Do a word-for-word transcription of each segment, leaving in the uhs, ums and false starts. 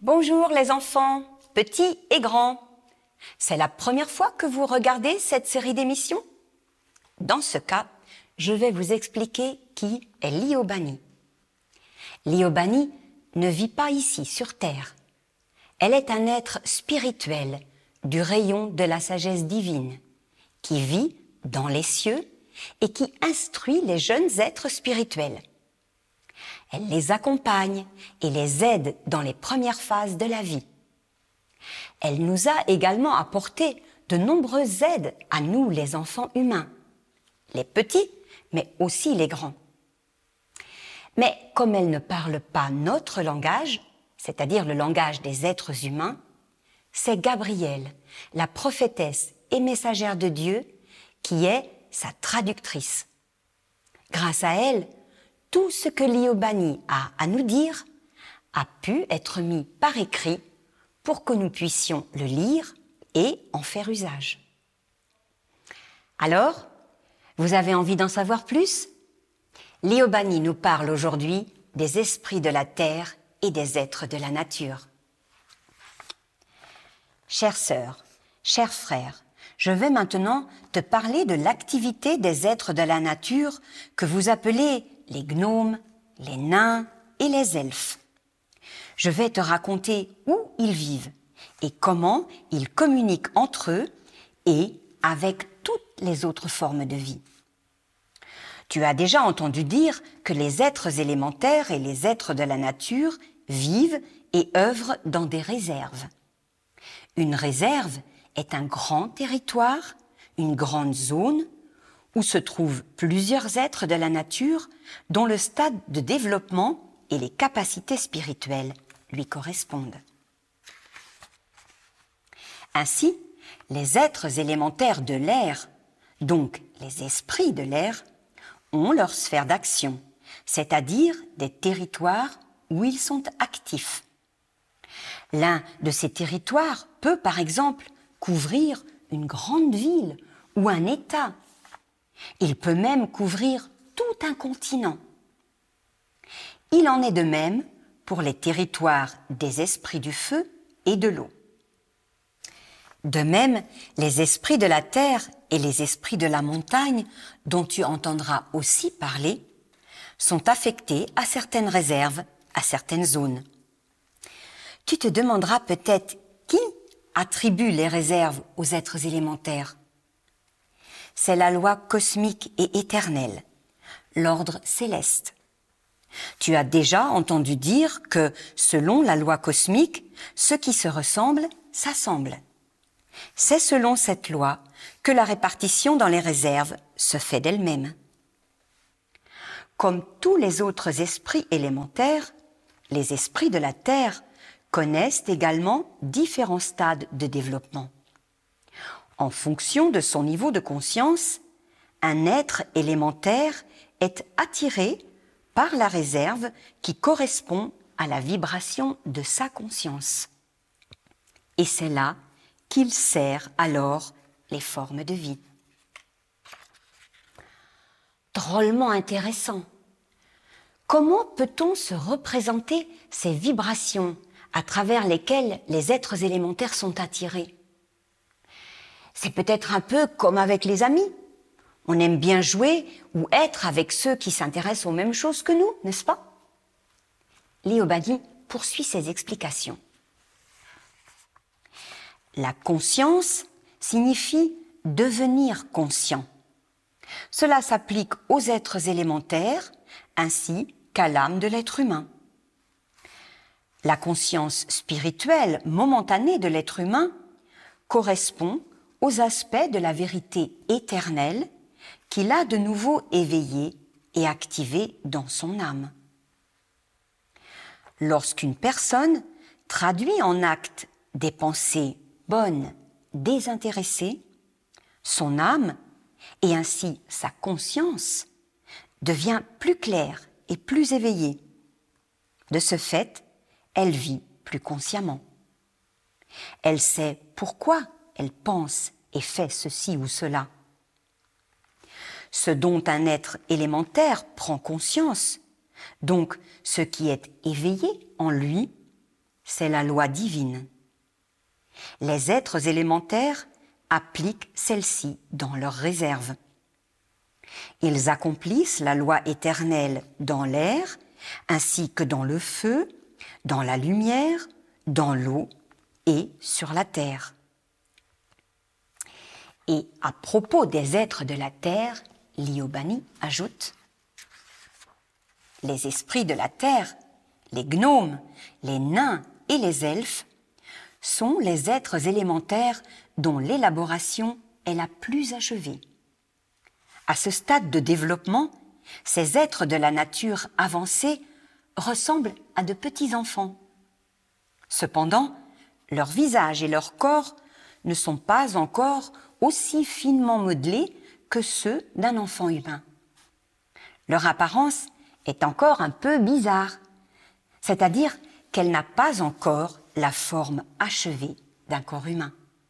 Bonjour les enfants, petits et grands. C'est la première fois que vous regardez cette série d'émissions? Dans ce cas, je vais vous expliquer qui est Liobani. Liobani ne vit pas ici sur Terre. Elle est un être spirituel du rayon de la sagesse divine, qui vit dans les cieux et qui instruit les jeunes êtres spirituels. Elle les accompagne et les aide dans les premières phases de la vie. Elle nous a également apporté de nombreuses aides à nous, les enfants humains, les petits, mais aussi les grands. Mais comme elle ne parle pas notre langage, c'est-à-dire le langage des êtres humains, c'est Gabrielle, la prophétesse et messagère de Dieu, qui est sa traductrice. Grâce à elle, tout ce que Liobani a à nous dire a pu être mis par écrit pour que nous puissions le lire et en faire usage. Alors, vous avez envie d'en savoir plus? Liobani nous parle aujourd'hui des esprits de la terre et des êtres de la nature. Chères sœurs, chers frères, je vais maintenant te parler de l'activité des êtres de la nature que vous appelez les gnomes, les nains et les elfes. Je vais te raconter où ils vivent et comment ils communiquent entre eux et avec toutes les autres formes de vie. Tu as déjà entendu dire que les êtres élémentaires et les êtres de la nature vivent et œuvrent dans des réserves. Une réserve est un grand territoire, une grande zone où se trouvent plusieurs êtres de la nature dont le stade de développement et les capacités spirituelles lui correspondent. Ainsi, les êtres élémentaires de l'air, donc les esprits de l'air, ont leur sphère d'action, c'est-à-dire des territoires où ils sont actifs. L'un de ces territoires peut, par exemple, couvrir une grande ville ou un État. Il peut même couvrir tout un continent. Il en est de même pour les territoires des esprits du feu et de l'eau. De même, les esprits de la terre et les esprits de la montagne, dont tu entendras aussi parler, sont affectés à certaines réserves, à certaines zones. Tu te demanderas peut-être qui attribue les réserves aux êtres élémentaires. C'est la loi cosmique et éternelle, l'ordre céleste. Tu as déjà entendu dire que, selon la loi cosmique, ce qui se ressemble s'assemble. C'est selon cette loi que la répartition dans les réserves se fait d'elle-même. Comme tous les autres esprits élémentaires, les esprits de la Terre connaissent également différents stades de développement. En fonction de son niveau de conscience, un être élémentaire est attiré par la réserve qui correspond à la vibration de sa conscience. Et c'est là qu'il sert alors les formes de vie. Drôlement intéressant. Comment peut-on se représenter ces vibrations à travers lesquelles les êtres élémentaires sont attirés? C'est peut-être un peu comme avec les amis. On aime bien jouer ou être avec ceux qui s'intéressent aux mêmes choses que nous, n'est-ce pas? Liobani poursuit ses explications. La conscience signifie devenir conscient. Cela s'applique aux êtres élémentaires ainsi qu'à l'âme de l'être humain. La conscience spirituelle momentanée de l'être humain correspond aux aspects de la vérité éternelle qu'il a de nouveau éveillé et activé dans son âme. Lorsqu'une personne traduit en actes des pensées bonnes, désintéressées, son âme, et ainsi sa conscience, devient plus claire et plus éveillée. De ce fait, elle vit plus consciemment. Elle sait pourquoi elle pense et fait ceci ou cela. Ce dont un être élémentaire prend conscience, donc ce qui est éveillé en lui, c'est la loi divine. Les êtres élémentaires appliquent celle-ci dans leurs réserves. Ils accomplissent la loi éternelle dans l'air, ainsi que dans le feu, dans la lumière, dans l'eau et sur la terre. Et à propos des êtres de la terre, Liobani ajoute « Les esprits de la terre, les gnomes, les nains et les elfes sont les êtres élémentaires dont l'élaboration est la plus achevée. À ce stade de développement, ces êtres de la nature avancée ressemblent à de petits enfants. Cependant, leur visage et leur corps ne sont pas encore aussi finement modelés que ceux d'un enfant humain. Leur apparence est encore un peu bizarre, c'est-à-dire qu'elle n'a pas encore la forme achevée d'un corps humain.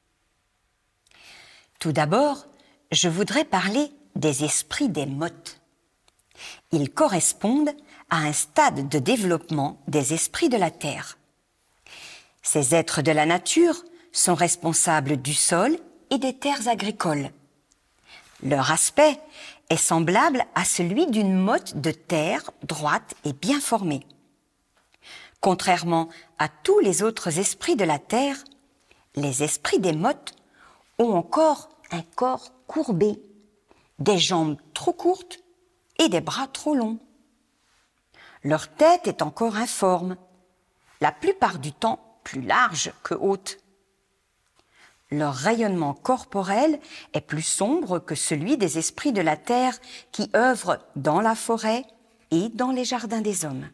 Tout d'abord, je voudrais parler des esprits des mottes. Ils correspondent à un stade de développement des esprits de la terre. Ces êtres de la nature sont responsables du sol et des terres agricoles. Leur aspect est semblable à celui d'une motte de terre droite et bien formée. Contrairement à tous les autres esprits de la terre, les esprits des mottes ont encore un corps courbé, des jambes trop courtes et des bras trop longs. Leur tête est encore informe, la plupart du temps plus large que haute. Leur rayonnement corporel est plus sombre que celui des esprits de la terre qui œuvrent dans la forêt et dans les jardins des hommes.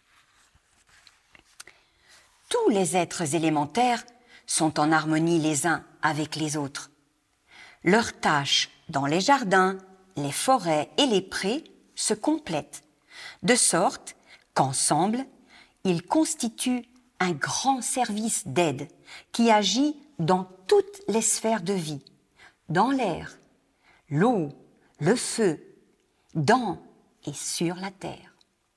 Tous les êtres élémentaires sont en harmonie les uns avec les autres. Leurs tâches dans les jardins, les forêts et les prés se complètent, de sorte qu'ensemble, ils constituent un grand service d'aide qui agit dans toutes les sphères de vie, dans l'air, l'eau, le feu, dans et sur la terre.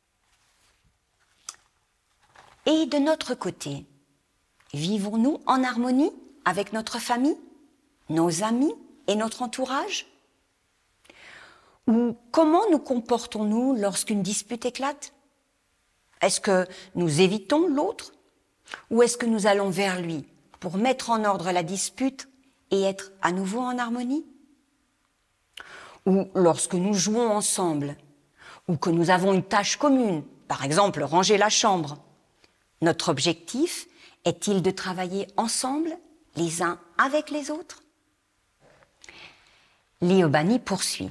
Et de notre côté, vivons-nous en harmonie avec notre famille, nos amis et notre entourage ? Ou comment nous comportons-nous lorsqu'une dispute éclate ? Est-ce que nous évitons l'autre ? Ou est-ce que nous allons vers lui pour mettre en ordre la dispute et être à nouveau en harmonie ? Ou lorsque nous jouons ensemble, ou que nous avons une tâche commune, par exemple ranger la chambre, notre objectif est-il de travailler ensemble, les uns avec les autres ? Liobani poursuit.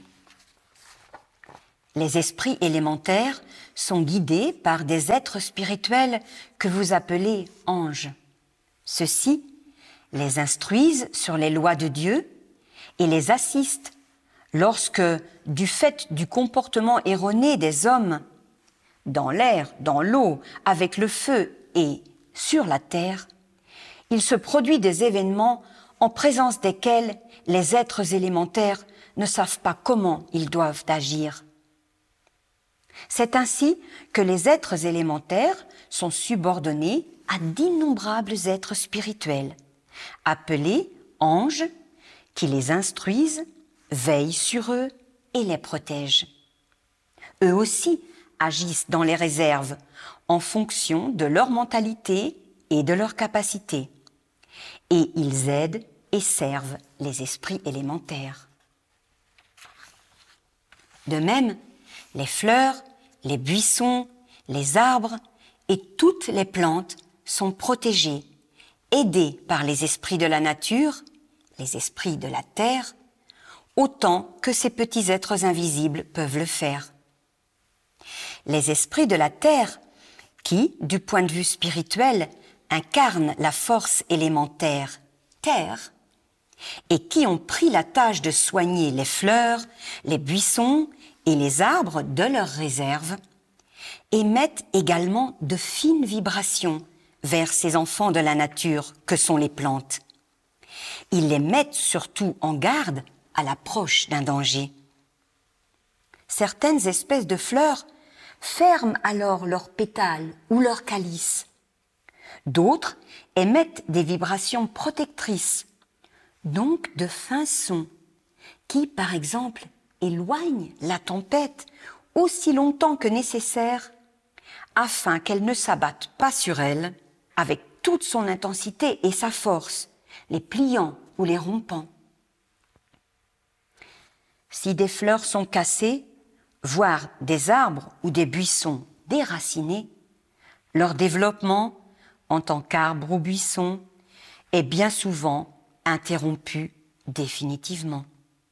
Les esprits élémentaires sont guidés par des êtres spirituels que vous appelez anges. Ceux-ci les instruisent sur les lois de Dieu et les assistent lorsque, du fait du comportement erroné des hommes, dans l'air, dans l'eau, avec le feu et sur la terre, il se produit des événements en présence desquels les êtres élémentaires ne savent pas comment ils doivent agir. C'est ainsi que les êtres élémentaires sont subordonnés à d'innombrables êtres spirituels, appelés anges, qui les instruisent, veillent sur eux et les protègent. Eux aussi agissent dans les réserves en fonction de leur mentalité et de leur capacité, et ils aident et servent les esprits élémentaires. De même, les fleurs, les buissons, les arbres et toutes les plantes sont protégés, aidés par les esprits de la nature, les esprits de la terre, autant que ces petits êtres invisibles peuvent le faire. Les esprits de la terre, qui, du point de vue spirituel, incarnent la force élémentaire terre, et qui ont pris la tâche de soigner les fleurs, les buissons et les arbres de leurs réserves, émettent également de fines vibrations vers ces enfants de la nature que sont les plantes. Ils les mettent surtout en garde à l'approche d'un danger. Certaines espèces de fleurs ferment alors leurs pétales ou leurs calices. D'autres émettent des vibrations protectrices, donc de fins sons, qui, par exemple, éloignent la tempête aussi longtemps que nécessaire, afin qu'elle ne s'abatte pas sur elle avec toute son intensité et sa force, les pliant ou les rompant. Si des fleurs sont cassées, voire des arbres ou des buissons déracinés, leur développement, en tant qu'arbre ou buisson, est bien souvent interrompu définitivement.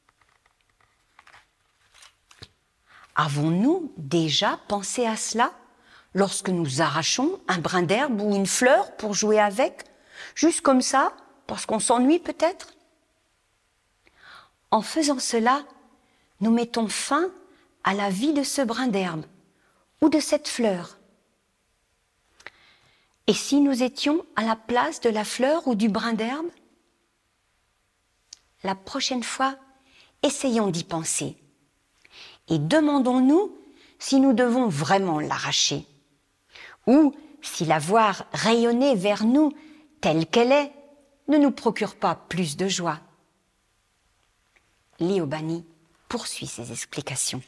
Avons-nous déjà pensé à cela lorsque nous arrachons un brin d'herbe ou une fleur pour jouer avec, juste comme ça, parce qu'on s'ennuie peut-être? En faisant cela, nous mettons fin à la vie de ce brin d'herbe ou de cette fleur. Et si nous étions à la place de la fleur ou du brin d'herbe? La prochaine fois, essayons d'y penser et demandons-nous si nous devons vraiment l'arracher ou si la voir rayonner vers nous telle qu'elle est ne nous procure pas plus de joie. Liobani poursuit ses explications.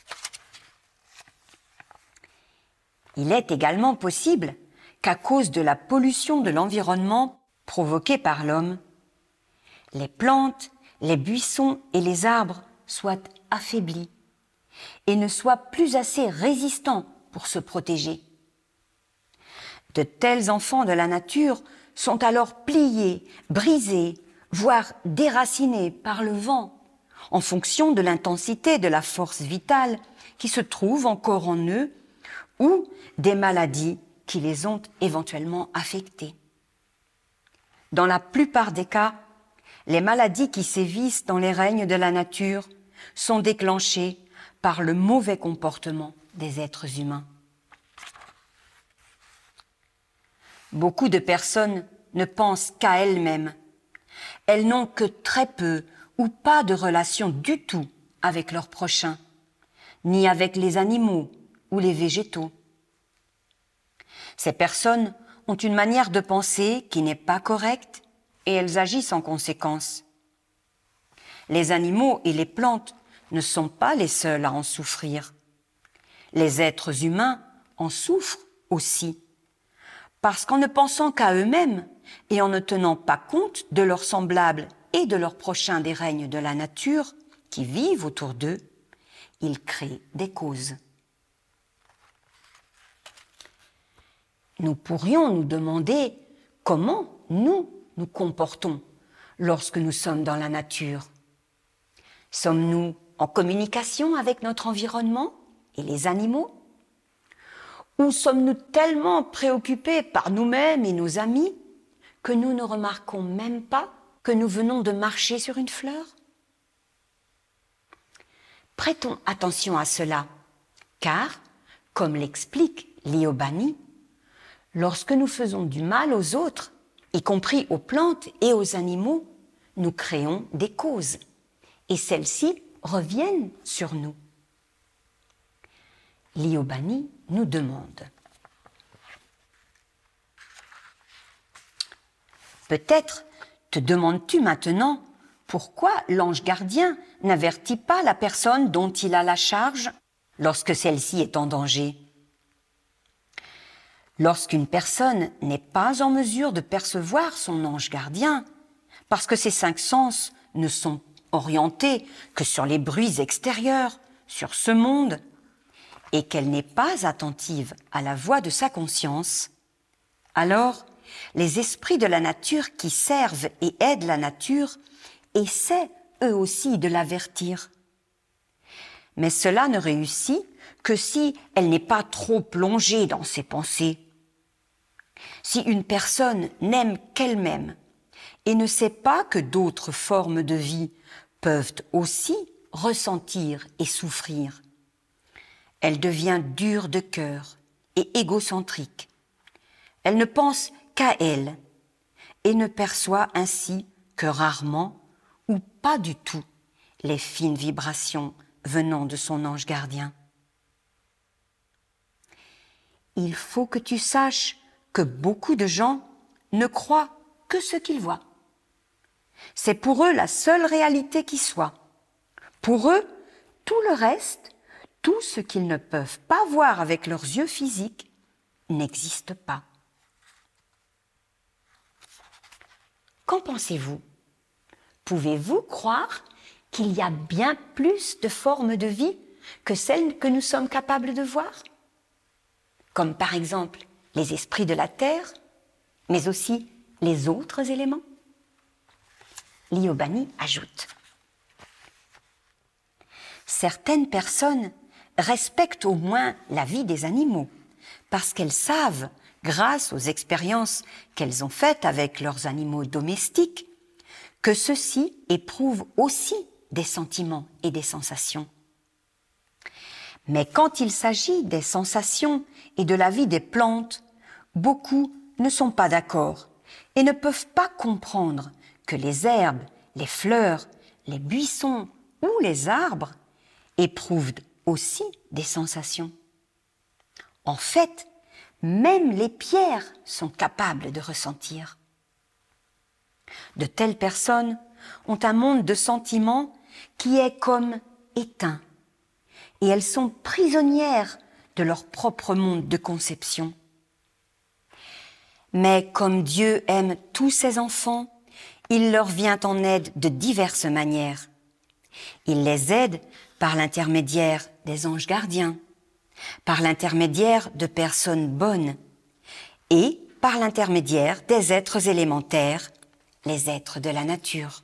Il est également possible qu'à cause de la pollution de l'environnement provoquée par l'homme, les plantes, les buissons et les arbres soient affaiblis et ne soient plus assez résistants pour se protéger. De tels enfants de la nature sont alors pliés, brisés, voire déracinés par le vent, en fonction de l'intensité de la force vitale qui se trouve encore en eux ou des maladies qui les ont éventuellement affectés. Dans la plupart des cas, les maladies qui sévissent dans les règnes de la nature sont déclenchées par le mauvais comportement des êtres humains. Beaucoup de personnes ne pensent qu'à elles-mêmes. Elles n'ont que très peu ou pas de relation du tout avec leurs prochains, ni avec les animaux ou les végétaux. Ces personnes ont une manière de penser qui n'est pas correcte et elles agissent en conséquence. Les animaux et les plantes ne sont pas les seuls à en souffrir. Les êtres humains en souffrent aussi, parce qu'en ne pensant qu'à eux-mêmes et en ne tenant pas compte de leurs semblables et de leurs prochains des règnes de la nature qui vivent autour d'eux, ils créent des causes. Nous pourrions nous demander comment nous nous comportons lorsque nous sommes dans la nature. Sommes-nous en communication avec notre environnement et les animaux? Ou sommes-nous tellement préoccupés par nous-mêmes et nos amis que nous ne remarquons même pas que nous venons de marcher sur une fleur? Prêtons attention à cela, car, comme l'explique Liobani, lorsque nous faisons du mal aux autres, y compris aux plantes et aux animaux, nous créons des causes, et celles-ci reviennent sur nous. Liobani nous demande: peut-être te demandes-tu maintenant pourquoi l'ange gardien n'avertit pas la personne dont il a la charge lorsque celle-ci est en danger. Lorsqu'une personne n'est pas en mesure de percevoir son ange gardien, parce que ses cinq sens ne sont orientés que sur les bruits extérieurs, sur ce monde, et qu'elle n'est pas attentive à la voix de sa conscience, alors les esprits de la nature qui servent et aident la nature essaient eux aussi de l'avertir. Mais cela ne réussit que si elle n'est pas trop plongée dans ses pensées. Si une personne n'aime qu'elle-même et ne sait pas que d'autres formes de vie peuvent aussi ressentir et souffrir, elle devient dure de cœur et égocentrique. Elle ne pense qu'à elle et ne perçoit ainsi que rarement ou pas du tout les fines vibrations venant de son ange gardien. Il faut que tu saches que beaucoup de gens ne croient que ce qu'ils voient. C'est pour eux la seule réalité qui soit. Pour eux, tout le reste, tout ce qu'ils ne peuvent pas voir avec leurs yeux physiques, n'existe pas. Qu'en pensez-vous? Pouvez-vous croire qu'il y a bien plus de formes de vie que celles que nous sommes capables de voir? Comme par exemple les esprits de la terre, mais aussi les autres éléments? Liobani ajoute: certaines personnes respectent au moins la vie des animaux parce qu'elles savent, grâce aux expériences qu'elles ont faites avec leurs animaux domestiques, que ceux-ci éprouvent aussi des sentiments et des sensations. Mais quand il s'agit des sensations et de la vie des plantes, beaucoup ne sont pas d'accord et ne peuvent pas comprendre que les herbes, les fleurs, les buissons ou les arbres éprouvent aussi des sensations. En fait, même les pierres sont capables de ressentir. De telles personnes ont un monde de sentiments qui est comme éteint, et elles sont prisonnières de leur propre monde de conception. Mais comme Dieu aime tous ses enfants, il leur vient en aide de diverses manières. Il les aide par l'intermédiaire des anges gardiens, par l'intermédiaire de personnes bonnes et par l'intermédiaire des êtres élémentaires, les êtres de la nature.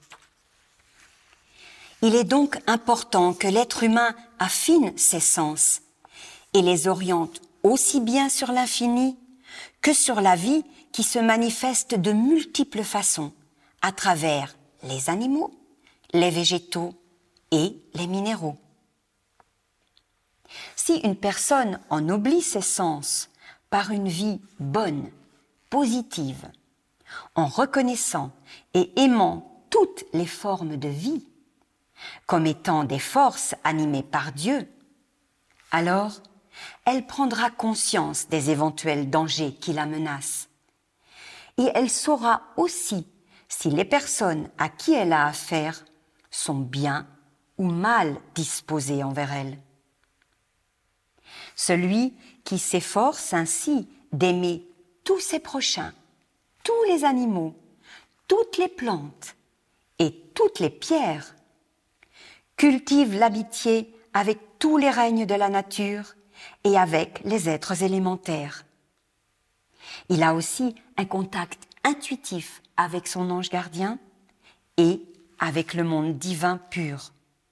Il est donc important que l'être humain affine ses sens et les oriente aussi bien sur l'infini que sur la vie qui se manifeste de multiples façons à travers les animaux, les végétaux et les minéraux. Si une personne ennoblit ses sens par une vie bonne, positive, en reconnaissant et aimant toutes les formes de vie comme étant des forces animées par Dieu, alors elle prendra conscience des éventuels dangers qui la menacent. Et elle saura aussi si les personnes à qui elle a affaire sont bien ou mal disposées envers elle. Celui qui s'efforce ainsi d'aimer tous ses prochains, tous les animaux, toutes les plantes et toutes les pierres, cultive l'amitié avec tous les règnes de la nature et avec les êtres élémentaires. Il a aussi un contact intuitif avec son ange gardien et avec le monde divin pur.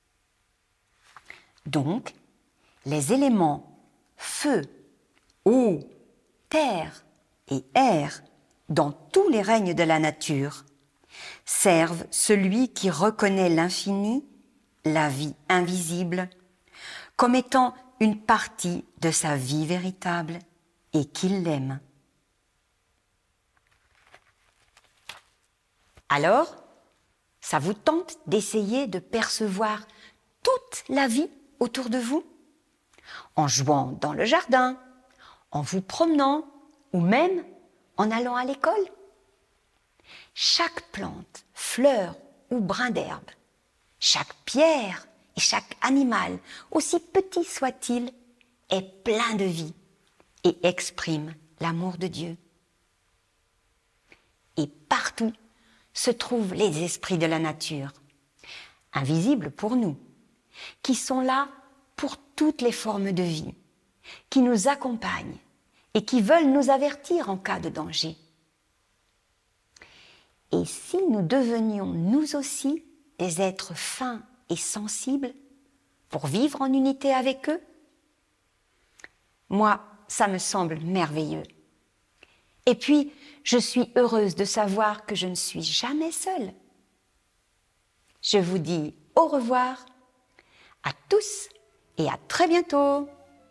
Donc, les éléments feu, eau, terre et air dans tous les règnes de la nature servent celui qui reconnaît l'infini, la vie invisible, comme étant une partie de sa vie véritable et qu'il l'aime. Alors, ça vous tente d'essayer de percevoir toute la vie autour de vous, en jouant dans le jardin, en vous promenant ou même en allant à l'école? Chaque plante, fleur ou brin d'herbe, chaque pierre et chaque animal, aussi petit soit-il, est plein de vie et exprime l'amour de Dieu. Et partout se trouvent les esprits de la nature, invisibles pour nous, qui sont là pour toutes les formes de vie, qui nous accompagnent et qui veulent nous avertir en cas de danger. Et si nous devenions nous aussi des êtres fins et sensibles pour vivre en unité avec eux? Moi, ça me semble merveilleux. Et puis, je suis heureuse de savoir que je ne suis jamais seule. Je vous dis au revoir à tous et à très bientôt.